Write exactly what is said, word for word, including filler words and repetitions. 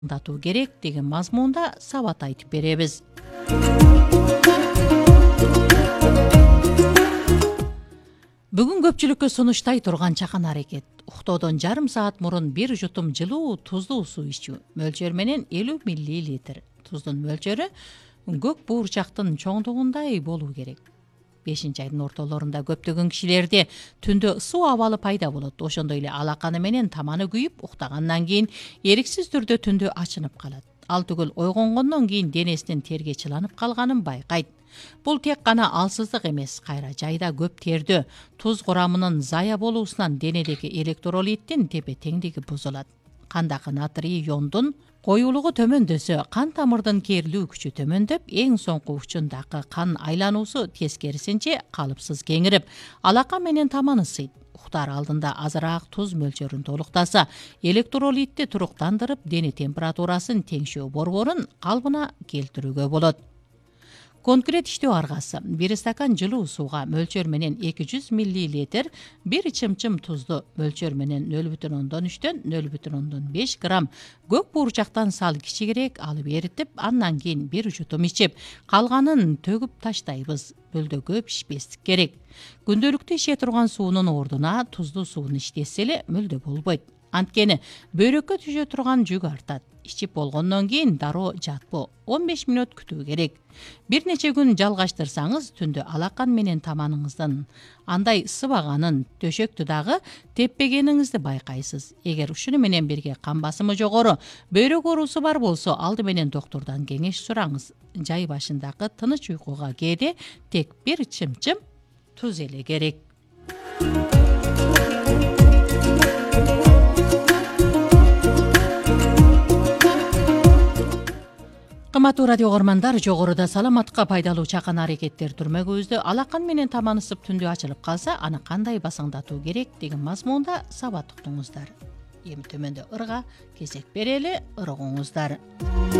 датуу керек деген мазмунда сабат айтып беребиз. Бүгүн көпчүлүккө сунуштай турган чакан аракет. Уктоодон жарым саат мурун бир жутум жылуу тузлуу суу ичүү. Мөлчөр менен элүү миллилитр. Туздун мөлчөрү көк буурчактын чоңдугундай болуу керек. бешинчи айдын ортолорунда көптөгөн кишилерде түндө ысуу абалы пайда болот. Ошондой эле алаканы менен таманы күйүп, уктагандан кийин эриксиз түрдө түндө ачынып калат. Ал түгүл ойгонгондон кийин денесинин терге чыланып калганын байкайт. Бул тек гана алсыздык эмес, кайра жайда көп тердөө туз курамынын зая болуусунан денедеги электролиттин тепе теңдиги бузулат. Кандагы натрий иондун коюулугу төмөндөсө, кан тамырдын керилүү күчү төмөндөп, эң соңку учундагы кан айлануусу тескерисинче калыпсыз кеңирип, алака менен таманы ысыйт. Уктар алдында азыраак туз мөлчөрүн толуктаса, электролитти туруктандырып, дене температурасын теңшөө борборун калыбына келтирүүгө болот. Конкрет иштөө аргасы: бир стакан жылуу сууга мөлчөр менен эки жүз миллилитр, бир чымчым тузду мөлчөр менен нөл бүтүн ондон үчтөн нөл бүтүн ондон беш грамм көк буурчактан сал кичигирээк алып эритип, андан кийин бир жутум ичип, калганын төгүп таштайбыз. Мөлдөгө пишпестик керек. Күндөлүктүү иче турган суунун ордуна тузду сууну иштесе эле мөлдө болбойт. Анткени бөйрөккө түшө турган жүк артат. Ичип болгондон кийин дароо жатпоо, он беш мүнөт күтүү керек. Бир нече күн жалгаштырсаңыз, түндө алакан менен таманыңыздын андай ысыбаганын, төшөктү дагы теппегениңизди байкайсыз. Эгер ушуну менен бирге кан басымы жогору, бөйрөк оорусу бар болсо, алды менен доктурдан кеңеш сураңыз. Жай башындагы тыныч уйкуга кээде тек бир чымчым туз эле керек. Кымбаттуу радио көрөрмандар, жогоруда саламатка пайдалуу чакан аракеттер түрмөгүбүздө алакан менен таман ысып түндө ачылып калса, аны кандай басаңдатуу керек деген мазмунда сабат уктуңуздар. Эми төмөндө ырга кезек берели, ыргыңыздар.